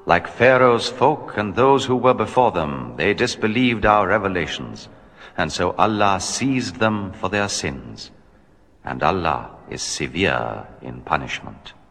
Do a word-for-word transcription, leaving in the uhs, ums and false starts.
Like Pharaoh's folk and those who were before them, they disbelieved our revelations, and so Allah seized them for their sins. And Allah is severe in punishment.